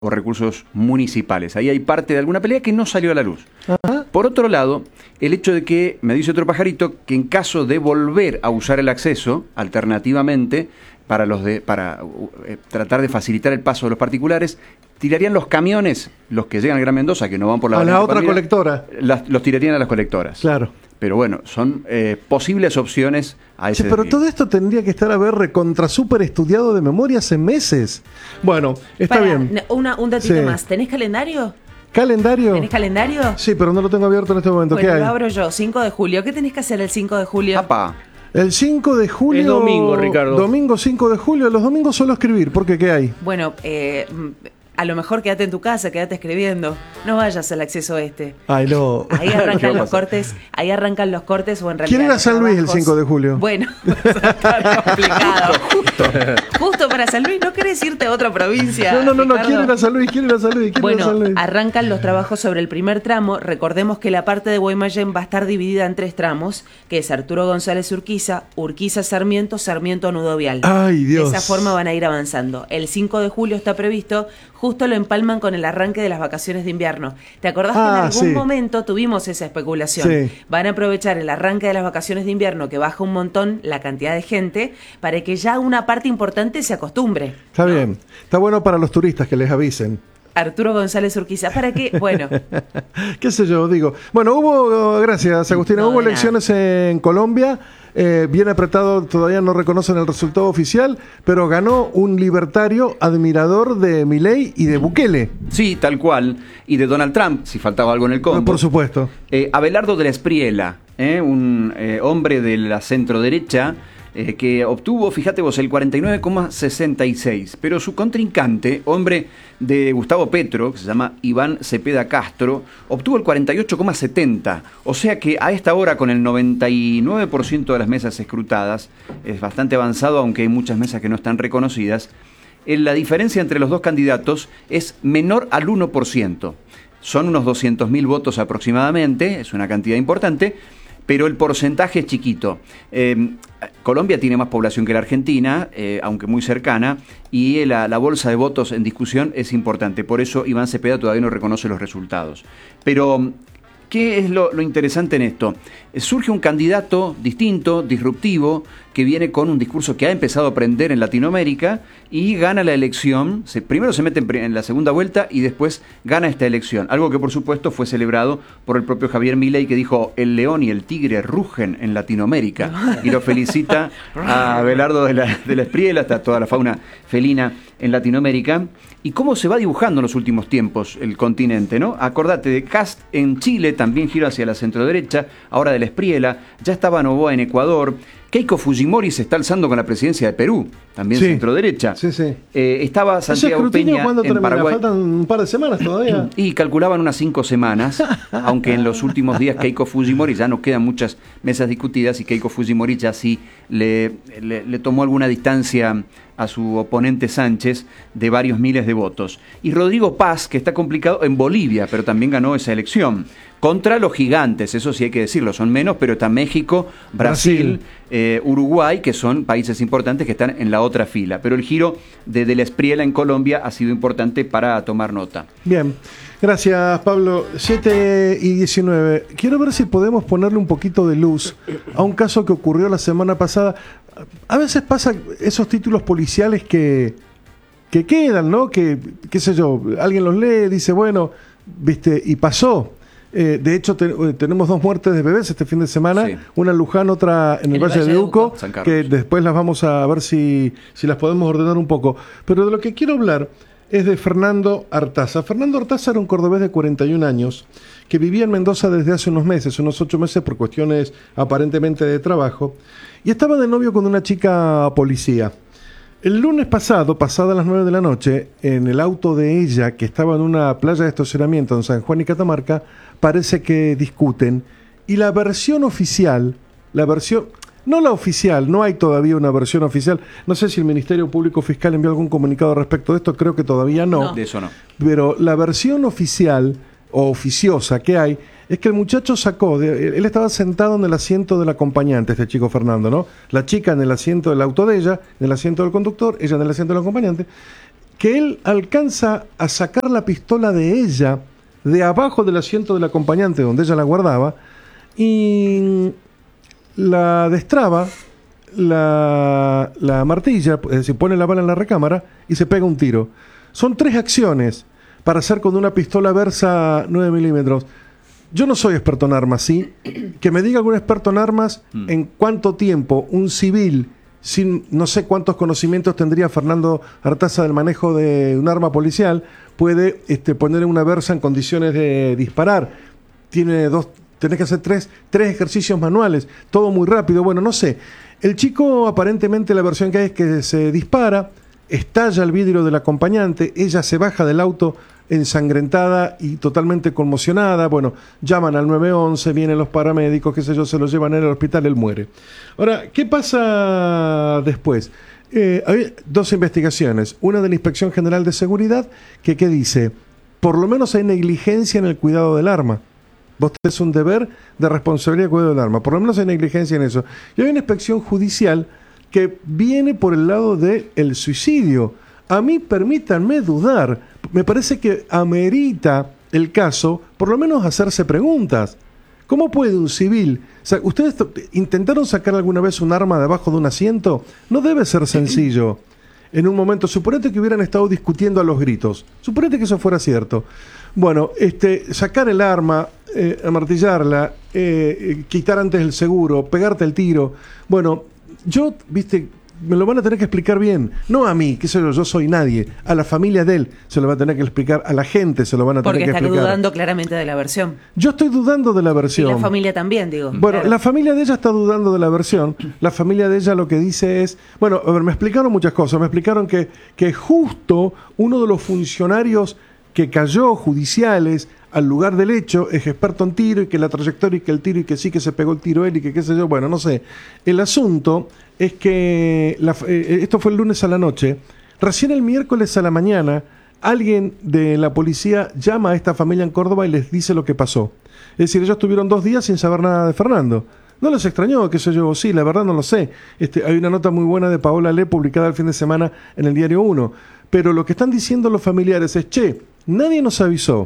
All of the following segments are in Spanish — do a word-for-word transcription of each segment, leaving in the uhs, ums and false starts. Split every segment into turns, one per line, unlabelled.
o recursos municipales. Ahí hay parte de alguna pelea que no salió a la luz. Ajá. Por otro lado, el hecho de que, me dice otro pajarito, que en caso de volver a usar el acceso, alternativamente, para, los de, para eh, tratar de facilitar el paso de los particulares, tirarían los camiones, los que llegan a Gran Mendoza, que no van por la...
A la otra Palmira, colectora.
Las, los tirarían a las colectoras.
Claro.
Pero bueno, son eh, posibles opciones a ese
sí, pero
desvío.
todo esto tendría que estar a ver recontra súper estudiado de memoria hace meses. Bueno, está
Para,
bien.
Una, un datito
sí.
más. ¿Tenés calendario?
¿Calendario?
¿Tenés calendario?
Sí, pero no lo tengo abierto en este momento.
Bueno,
¿Qué hay?
lo abro yo. cinco de julio. ¿Qué tenés que hacer el cinco de julio?
Papá.
El cinco de julio...
Es domingo, Ricardo.
Domingo cinco de julio. Los domingos suelo escribir. ¿Por qué? ¿Qué hay?
Bueno, eh... a lo mejor quédate en tu casa, quédate escribiendo. No vayas al acceso este.
Ay, no.
Ahí arrancan los cortes, ahí arrancan los cortes o en realidad.
¿Quién era San Luis el
trabajos.
cinco de julio?
Bueno, está complicado. Justo, justo para San Luis, ¿no querés irte a otra provincia?
No, no, no, no,
Ricardo?
¿quién era San Luis? ¿Quién era San Luis? ¿Quién
Bueno,
era San Luis?
arrancan los trabajos sobre el primer tramo. Recordemos que la parte de Guaymallén va a estar dividida en tres tramos, que es Arturo González Urquiza, Urquiza Sarmiento, Sarmiento Nudo Vial.
Ay, Dios.
De esa forma van a ir avanzando. El cinco de julio está previsto, justo lo empalman con el arranque de las vacaciones de invierno. ¿Te acordás
Ah,
que en algún
sí.
momento tuvimos esa especulación?
Sí.
Van a aprovechar el arranque de las vacaciones de invierno, que baja un montón la cantidad de gente, para que ya una parte importante se acostumbre.
Está bien. Está bueno para los turistas que les avisen.
Arturo González Urquiza, ¿para qué? Bueno.
¿Qué sé yo? Digo. Bueno, hubo, gracias Agustina,
No,
hubo
de
elecciones en Colombia. Eh, bien apretado, todavía no reconocen el resultado oficial, pero ganó un libertario admirador de Milei y de Bukele.
Sí, tal cual. Y de Donald Trump, si faltaba algo en el combo.
Por supuesto.
Eh, Abelardo de la Espriella, eh, un eh, hombre de la centro-derecha, eh, que obtuvo, fíjate vos, el cuarenta y nueve coma sesenta y seis. Pero su contrincante, hombre de Gustavo Petro, que se llama Iván Cepeda Castro, obtuvo el cuarenta y ocho coma setenta. O sea que a esta hora, con el noventa y nueve por ciento de las mesas escrutadas, es bastante avanzado, aunque hay muchas mesas que no están reconocidas, eh, la diferencia entre los dos candidatos es menor al uno por ciento. Son unos doscientos mil votos aproximadamente, es una cantidad importante, pero el porcentaje es chiquito. Eh, Colombia tiene más población que la Argentina, eh, aunque muy cercana, y la, la bolsa de votos en discusión es importante. Por eso Iván Cepeda todavía no reconoce los resultados. Pero, ¿qué es lo, lo interesante en esto? Eh, surge un candidato distinto, disruptivo, que viene con un discurso que ha empezado a aprender en Latinoamérica y gana la elección. Se, primero se mete en, en la segunda vuelta y después gana esta elección. Algo que por supuesto fue celebrado por el propio Javier Milei, que dijo: el león y el tigre rugen en Latinoamérica. Y lo felicita a Abelardo de la, de la Espriella, hasta toda la fauna felina en Latinoamérica. Y cómo se va dibujando en los últimos tiempos el continente, ¿no? Acordate de Kast en Chile, también gira hacia la centroderecha, ahora de la Espriella, ya estaba Noboa en Ecuador. Keiko Fujimori se está alzando con la presidencia de Perú, también
sí,
centroderecha.
Sí, sí.
Eh, estaba Santiago Peña
¿cuándo
en
termina?
Paraguay.
Faltan un par de semanas todavía.
Y calculaban unas cinco semanas, aunque en los últimos días Keiko Fujimori, ya no quedan muchas mesas discutidas, y Keiko Fujimori ya sí le, le, le tomó alguna distancia a su oponente Sánchez de varios miles de votos. Y Rodrigo Paz, que está complicado en Bolivia, pero también ganó esa elección. Contra los gigantes, eso sí hay que decirlo, son menos, pero está México, Brasil, Brasil. Eh, Uruguay, que son países importantes que están en la otra fila. Pero el giro de, de la Espriella en Colombia ha sido importante para tomar nota.
Bien, gracias Pablo. siete y diecinueve. Quiero ver si podemos ponerle un poquito de luz a un caso que ocurrió la semana pasada. A veces pasa esos títulos policiales que, que quedan, ¿no? Que, qué sé yo, alguien los lee, dice, bueno, viste, y pasó. Eh, de hecho, te, tenemos dos muertes de bebés este fin de semana, sí. Una en Luján, otra en el, el Valle, Valle de Uco, que después las vamos a ver si, si las podemos ordenar un poco. Pero de lo que quiero hablar es de Fernando Artaza. Fernando Artaza era un cordobés de cuarenta y un años que vivía en Mendoza desde hace unos meses, unos ocho meses por cuestiones aparentemente de trabajo, y estaba de novio con una chica policía. El lunes pasado, pasada las nueve de la noche, en el auto de ella, que estaba en una playa de estacionamiento en San Juan y Catamarca, parece que discuten. Y la versión oficial, la versión, no la oficial, no hay todavía una versión oficial. No sé si el Ministerio Público Fiscal envió algún comunicado respecto de esto, creo que todavía no.
No. De eso no.
Pero la versión oficial o oficiosa que hay es que el muchacho sacó, de, él estaba sentado en el asiento del acompañante, este chico Fernando, ¿no? La chica en el asiento del auto de ella, en el asiento del conductor, ella en el asiento del acompañante, que él alcanza a sacar la pistola de ella de abajo del asiento del acompañante donde ella la guardaba y la destraba, la, la martilla, es decir, pone la bala en la recámara y se pega un tiro. Son tres acciones para hacer con una pistola Versa nueve milímetros. Yo no soy experto en armas, ¿sí? Que me diga algún experto en armas mm. en cuánto tiempo un civil, sin no sé cuántos conocimientos tendría Fernando Artaza del manejo de un arma policial, puede este, poner una Versa en condiciones de disparar. Tiene dos, tenés que hacer tres, tres ejercicios manuales, todo muy rápido. Bueno, no sé. El chico, aparentemente, la versión que hay es que se dispara, estalla el vidrio del acompañante, ella se baja del auto ensangrentada y totalmente conmocionada. Bueno, llaman al nueve once, vienen los paramédicos, qué sé yo, se lo llevan al hospital, él muere. Ahora, ¿qué pasa después? Eh, hay dos investigaciones, una de la Inspección General de Seguridad, que ¿qué dice? Por lo menos hay negligencia en el cuidado del arma. Vos tenés un deber de responsabilidad de cuidado del arma, por lo menos hay negligencia en eso. Y hay una inspección judicial que viene por el lado del suicidio. A mí, permítanme dudar, me parece que amerita el caso, por lo menos hacerse preguntas. ¿Cómo puede un civil? O sea, ¿ustedes intentaron sacar alguna vez un arma debajo de un asiento? No debe ser sencillo. En un momento, suponete que hubieran estado discutiendo a los gritos. Suponete que eso fuera cierto. Bueno, este, sacar el arma, eh, amartillarla, eh, quitar antes el seguro, pegarte el tiro. Bueno, yo, viste, me lo van a tener que explicar bien, no a mí, qué sé yo, yo soy nadie, a la familia de él se lo va a tener que explicar, a la gente se lo van a tener que explicar.
Porque está dudando claramente de la versión.
Yo estoy dudando de la versión.
Y la familia también, digo.
Bueno,
claro.
La familia de ella está dudando de la versión, la familia de ella lo que dice es, bueno, a ver, me explicaron muchas cosas, me explicaron que, que justo uno de los funcionarios que cayó, judiciales, al lugar del hecho, es experto en tiro y que la trayectoria y que el tiro y que sí que se pegó el tiro él y que qué sé yo, bueno, no sé. El asunto es que la, eh, esto fue el lunes a la noche, recién el miércoles a la mañana alguien de la policía llama a esta familia en Córdoba y les dice lo que pasó. Es decir, ellos tuvieron dos días sin saber nada de Fernando. ¿No les extrañó? ¿Qué sé yo? Sí, la verdad no lo sé. Este, hay una nota muy buena de Paola Le publicada el fin de semana en el Diario uno. Pero lo que están diciendo los familiares es, che, nadie nos avisó.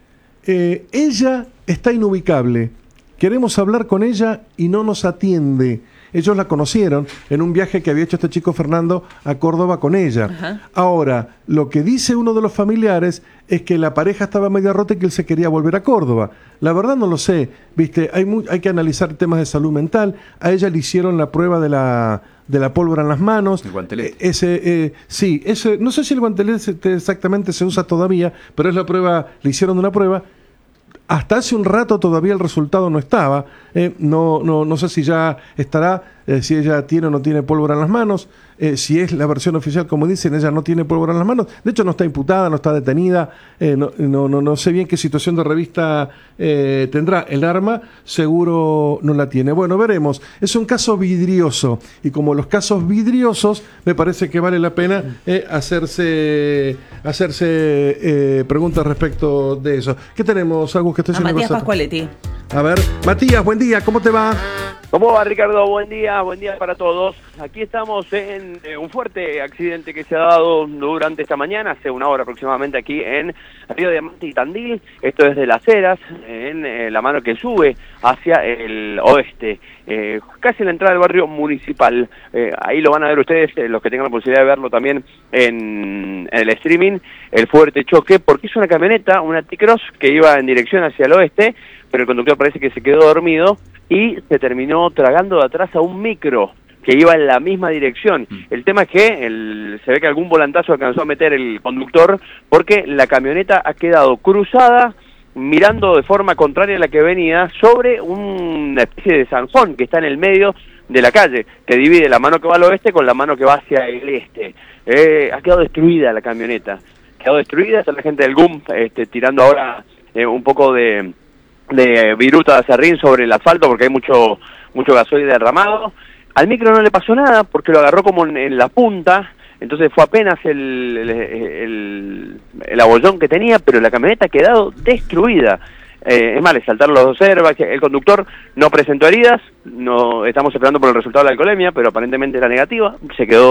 Eh, ella está inubicable. Queremos hablar con ella y no nos atiende. Ellos la conocieron en un viaje que había hecho este chico Fernando a Córdoba con ella. Ajá. Ahora, lo que dice uno de los familiares es que la pareja estaba media rota y que él se quería volver a Córdoba. La verdad no lo sé, viste, hay, muy, hay que analizar temas de salud mental. A ella le hicieron la prueba de la de la pólvora en las manos.
El guantelete.
Eh, ese, eh, sí, ese, no sé si el guantelete exactamente se usa todavía, pero es la prueba, le hicieron una prueba. Hasta hace un rato todavía el resultado no estaba, eh, no, no, no sé si ya estará, eh, si ella tiene o no tiene pólvora en las manos, eh, si es la versión oficial como dicen, ella no tiene pólvora en las manos, de hecho no está imputada, no está detenida, eh, no, no, no, no sé bien qué situación de revista eh, tendrá, el arma seguro no la tiene. Bueno, veremos, es un caso vidrioso y como los casos vidriosos me parece que vale la pena eh, hacerse, hacerse eh, preguntas respecto de eso. ¿Qué tenemos, Agus? Que estoy
a Matías Pascualetti.
A ver, Matías, buen día, ¿cómo te va?
¿Cómo va, Ricardo? Buen día, buen día para todos. Aquí estamos en eh, un fuerte accidente que se ha dado durante esta mañana, hace una hora aproximadamente, aquí en Río Diamante y Tandil. Esto es de Las Heras, en eh, la mano que sube hacia el oeste, eh, casi en la entrada del barrio municipal. Eh, ahí lo van a ver ustedes, eh, los que tengan la posibilidad de verlo también en, en el streaming, el fuerte choque, porque es una camioneta, una T-Cross, que iba en dirección hacia el oeste, pero el conductor parece que se quedó dormido y se terminó tragando de atrás a un micro que iba en la misma dirección. El tema es que el, se ve que algún volantazo alcanzó a meter el conductor porque la camioneta ha quedado cruzada mirando de forma contraria a la que venía sobre una especie de zanjón que está en el medio de la calle, que divide la mano que va al oeste con la mano que va hacia el este. Eh, ha quedado destruida la camioneta. Ha quedado destruida, está la gente del G U M este, tirando ahora eh, un poco de... de viruta de acerrín sobre el asfalto porque hay mucho mucho gasoil derramado. Al micro no le pasó nada porque lo agarró como en, en la punta, entonces fue apenas el, el, el, el abollón que tenía, pero la camioneta ha quedado destruida. Eh, es más, le saltaron los dos airbags, el conductor no presentó heridas, no estamos esperando por el resultado de la alcoholemia, pero aparentemente era negativa, se quedó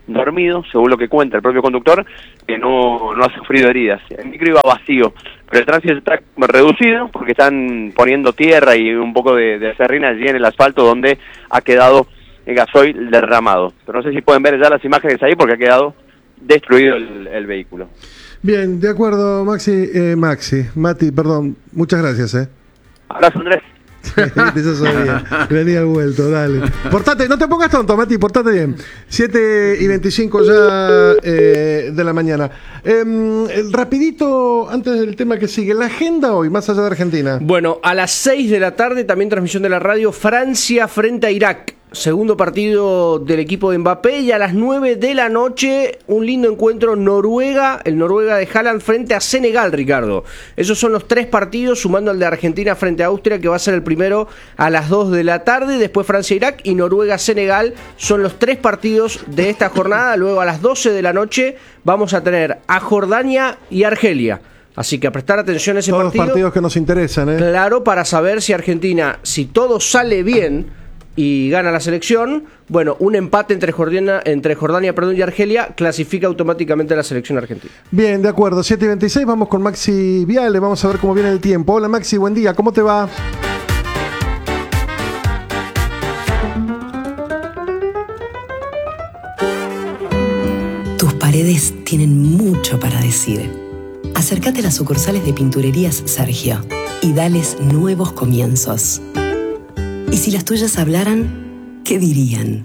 dormido, según lo que cuenta el propio conductor, que no, no ha sufrido heridas. El micro iba vacío, pero el tránsito está reducido porque están poniendo tierra y un poco de, de acerrín allí en el asfalto donde ha quedado el gasoil derramado. Pero no sé si pueden ver ya las imágenes ahí porque ha quedado destruido el, el vehículo.
Bien, de acuerdo, Maxi, eh, Maxi, Mati, perdón, muchas gracias, eh.
Abrazo, Andrés.
Eso sabía. Venía vuelto, dale. Portate, no te pongas tonto, Mati, portate bien. siete y veinticinco ya eh, de la mañana. Eh, rapidito, antes del tema que sigue, la agenda hoy, más allá de Argentina.
Bueno, a las seis de la tarde, también transmisión de la radio, Francia frente a Irak. Segundo partido del equipo de Mbappé, y a las nueve de la noche un lindo encuentro Noruega, el Noruega de Haaland frente a Senegal, Ricardo. Esos son los tres partidos, sumando al de Argentina frente a Austria, que va a ser el primero a las dos de la tarde, después Francia-Irak y Noruega-Senegal, son los tres partidos de esta jornada. Luego a las doce de la noche vamos a tener a Jordania y Argelia. Así que a prestar atención a ese
Todos
partido.
Todos partidos que nos interesan, ¿eh?
Claro, para saber si Argentina, si todo sale bien y gana la selección, bueno, un empate entre Jordania, entre Jordania perdón, y Argelia clasifica automáticamente a la selección argentina.
Bien, de acuerdo, siete y veintiséis, vamos con Maxi Viale, vamos a ver cómo viene el tiempo. Hola Maxi, buen día, ¿cómo te va?
Tus paredes tienen mucho para decir. Acércate a las sucursales de Pinturerías Sergio y dales nuevos comienzos. Y si las tuyas hablaran, ¿qué dirían?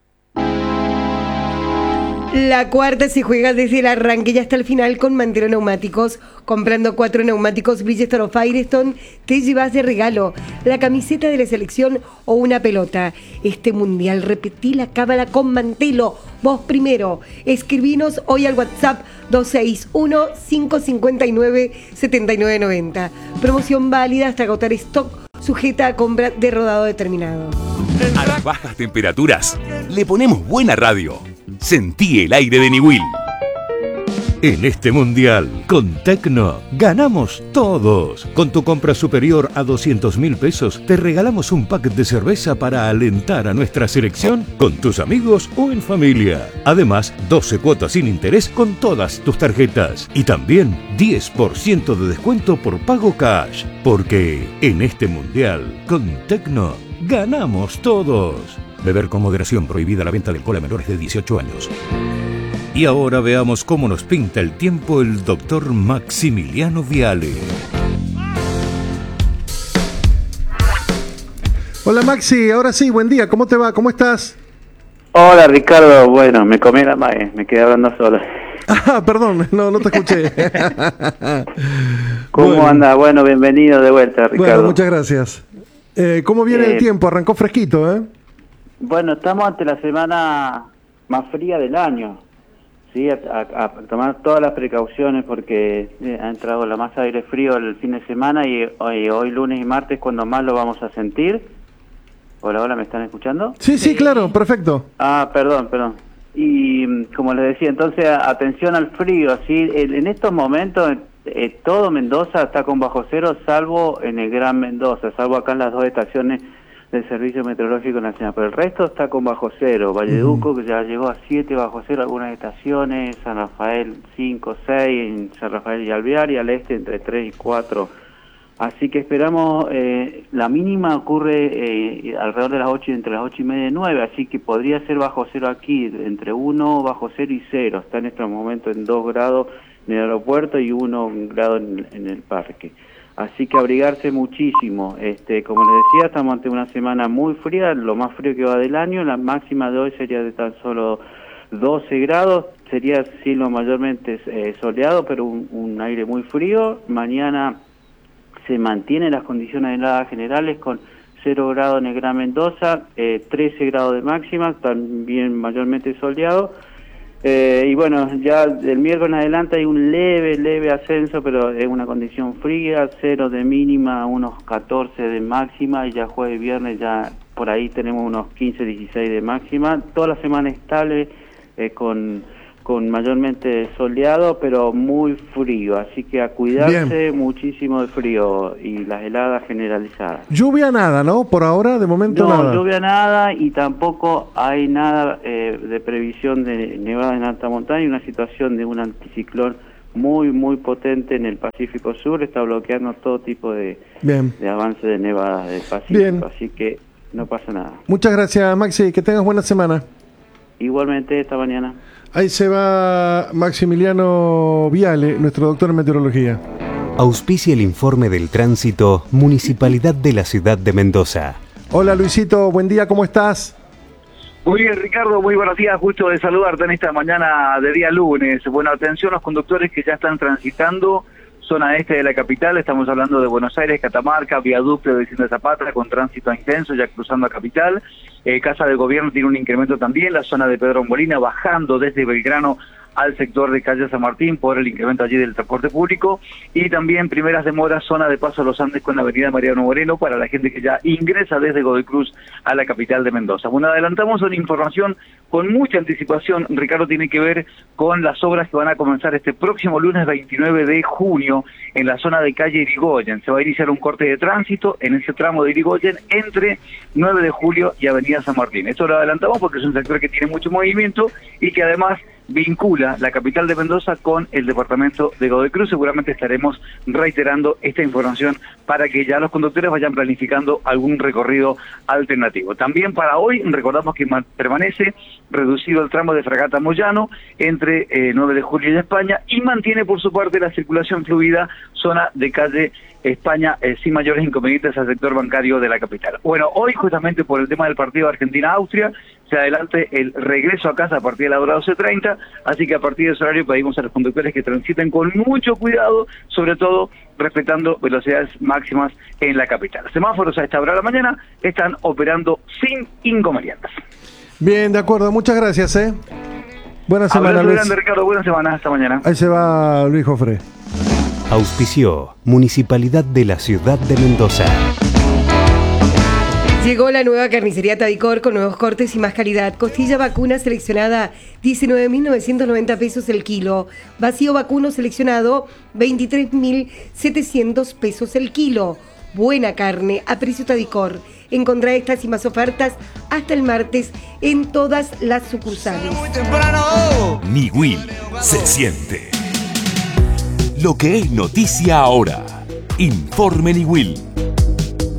La cuarta se juega desde el arranque y hasta el final con Mantero Neumáticos. Comprando cuatro neumáticos Bridgestone o Firestone, te llevas de regalo la camiseta de la selección o una pelota. Este mundial repetí la cábala con Mantelo. Vos primero. Escribinos hoy al WhatsApp dos seis uno, cinco cinco nueve, siete nueve nueve cero. Promoción válida hasta agotar stock, sujeta a compra de rodado determinado.
A las bajas temperaturas le ponemos buena radio. Sentí el aire de Niwil.
En este mundial, con Tecno, ganamos todos. Con tu compra superior a doscientos mil pesos, te regalamos un pack de cerveza para alentar a nuestra selección con tus amigos o en familia. Además, doce cuotas sin interés con todas tus tarjetas. Y también diez por ciento de descuento por pago cash. Porque en este mundial, con Tecno, ganamos todos. Beber con moderación, prohibida la venta de alcohol a menores de dieciocho años. Y ahora veamos cómo nos pinta el tiempo el doctor Maximiliano Viale.
Hola Maxi, ahora sí, buen día, ¿cómo te va? ¿Cómo estás?
Hola Ricardo, bueno, me comí la maíz, me quedé hablando solo.
Ah, perdón, no, no te escuché.
¿Cómo
bueno.
anda? Bueno, bienvenido de vuelta, Ricardo.
Bueno, muchas gracias. Eh, ¿Cómo viene
eh,
el tiempo? Arrancó fresquito, ¿eh?
Bueno, estamos ante la semana más fría del año, ¿sí? A, a, a tomar todas las precauciones porque eh, ha entrado la masa de aire frío el fin de semana y hoy, hoy lunes y martes cuando más lo vamos a sentir. Hola, hola, ¿me están escuchando?
Sí, sí, claro, perfecto.
Ah, perdón, perdón. Y como les decía, entonces atención al frío, ¿sí? En, en estos momentos eh, todo Mendoza está con bajo cero, salvo en el Gran Mendoza, salvo acá en las dos estaciones del Servicio Meteorológico Nacional, pero el resto está con bajo cero. Valleduco, que ya llegó a siete bajo cero algunas estaciones, San Rafael cinco, seis, en San Rafael y Alvear, y al este entre tres y cuatro. Así que esperamos, eh, la mínima ocurre eh, alrededor de las ocho, entre las ocho y media y nueve, así que podría ser bajo cero aquí, entre uno, bajo cero y cero. Está en este momento en dos grados en el aeropuerto y uno grado en, en el parque. Así que abrigarse muchísimo. Este, como les decía, estamos ante una semana muy fría, lo más frío que va del año. La máxima de hoy sería de tan solo doce grados. Sería cielo mayormente eh, soleado, pero un, un aire muy frío. Mañana se mantienen las condiciones heladas generales con cero grados en el Gran Mendoza, eh, trece grados de máxima, también mayormente soleado. Eh, y bueno, ya del miércoles en adelante hay un leve, leve ascenso, pero es una condición fría, cero de mínima, unos catorce de máxima, y ya jueves y viernes ya por ahí tenemos unos quince, dieciséis de máxima. Toda la semana estable, eh, con, con mayormente soleado, pero muy frío, así que a cuidarse Bien. muchísimo del frío y las heladas generalizadas.
Lluvia nada, ¿no? Por ahora, de momento
no,
nada.
No, lluvia nada y tampoco hay nada eh, de previsión de nevadas en alta montaña, una situación de un anticiclón muy, muy potente en el Pacífico Sur, está bloqueando todo tipo de,
Bien.
de avance de nevadas del Pacífico,
Bien.
así que no pasa nada.
Muchas gracias, Maxi, que tengas buena semana.
Igualmente, esta mañana.
Ahí se va Maximiliano Viale, nuestro doctor en meteorología.
Auspicia el informe del tránsito Municipalidad de la Ciudad de Mendoza.
Hola Luisito, buen día, ¿cómo estás?
Muy bien, Ricardo, muy buenos días, gusto de saludarte en esta mañana de día lunes. Bueno, atención a los conductores que ya están transitando zona este de la capital, estamos hablando de Buenos Aires, Catamarca, viaducto de Vicente Zapata con tránsito intenso ya cruzando a capital. Eh, Casa de Gobierno tiene un incremento también, la zona de Pedro Molina bajando desde Belgrano al sector de calle San Martín por el incremento allí del transporte público, y también primeras demoras zona de Paso a los Andes con la avenida Mariano Moreno para la gente que ya ingresa desde Godoy Cruz a la capital de Mendoza. Bueno, adelantamos una información con mucha anticipación, Ricardo, tiene que ver con las obras que van a comenzar este próximo lunes veintinueve de junio en la zona de calle Irigoyen. Se va a iniciar un corte de tránsito en ese tramo de Irigoyen entre nueve de julio y avenida San Martín. Esto lo adelantamos porque es un sector que tiene mucho movimiento y que además vincula la capital de Mendoza con el departamento de Godoy Cruz. Seguramente estaremos reiterando esta información para que ya los conductores vayan planificando algún recorrido alternativo. También para hoy recordamos que permanece reducido el tramo de Fragata Moyano entre eh, nueve de julio y España, y mantiene por su parte la circulación fluida zona de calle España eh, sin mayores inconvenientes al sector bancario de la capital. Bueno, hoy justamente por el tema del partido Argentina-Austria se adelante el regreso a casa a partir de la hora doce treinta, así que a partir de ese horario pedimos a los conductores que transiten con mucho cuidado, sobre todo respetando velocidades máximas en la capital. Semáforos a esta hora de la mañana están operando sin inconvenientes.
Bien, de acuerdo, muchas gracias, ¿eh? Buena semana,
Abrazo
Luis.
grande, Ricardo, buena semana, hasta mañana.
Ahí se va Luis Jofre.
Auspició Municipalidad de la Ciudad de Mendoza.
Llegó la nueva carnicería Tadicor con nuevos cortes y más calidad. Costilla vacuna seleccionada, diecinueve mil novecientos noventa pesos el kilo. Vacío vacuno seleccionado, veintitrés mil setecientos pesos el kilo. Buena carne a precio Tadicor. Encontrá estas y más ofertas hasta el martes en todas las sucursales.
Niwil se siente. Lo que es noticia ahora. Informe Niwil.